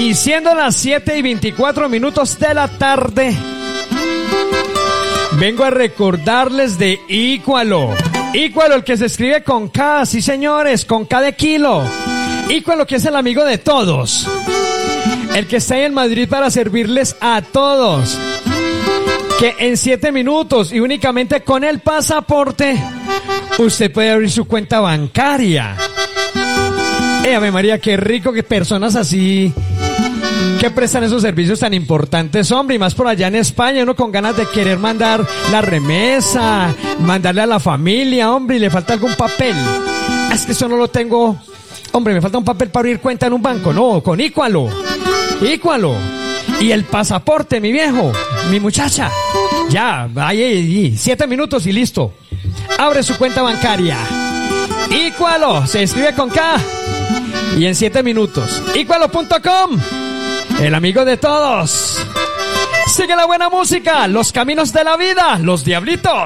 Y siendo las 7:24 de la tarde, vengo a recordarles de Ícualo. Ícualo, el que se escribe con K, sí señores, con K de kilo. Ícualo, que es el amigo de todos. El que está ahí en Madrid para servirles a todos. Que en 7 minutos y únicamente con el pasaporte, usted puede abrir su cuenta bancaria. Ave María, qué rico que personas así que prestan esos servicios tan importantes, hombre, y más por allá en España, uno con ganas de querer mandar la remesa, mandarle a la familia, hombre, y le falta algún papel. Es que eso no lo tengo, hombre, me falta un papel para abrir cuenta en un banco. No, con Ícualo. Ícualo. Y el pasaporte, mi viejo, mi muchacha. Ya, ahí, 7 minutos y listo. Abre su cuenta bancaria. Ícualo, se escribe con K. Y en 7 minutos. Ícualo.com. El amigo de todos. Sigue la buena música, los caminos de la vida, los diablitos.